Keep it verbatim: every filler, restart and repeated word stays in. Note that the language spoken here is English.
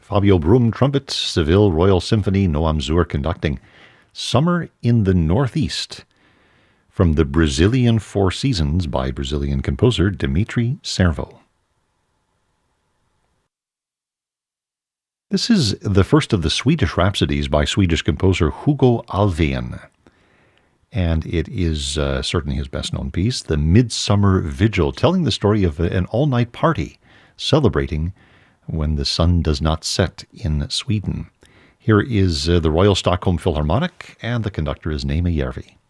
Fabio Brum, trumpet. Seville Royal Symphony, Noam Zur conducting. Summer in the Northeast, from the Brazilian Four Seasons by Brazilian composer Dmitri Servo. This is the first of the Swedish Rhapsodies by Swedish composer Hugo Alfvén, and it is uh, certainly his best-known piece, the Midsummer Vigil, telling the story of an all-night party celebrating when the sun does not set in Sweden. Here is uh, the Royal Stockholm Philharmonic, and the conductor is Neeme Järvi.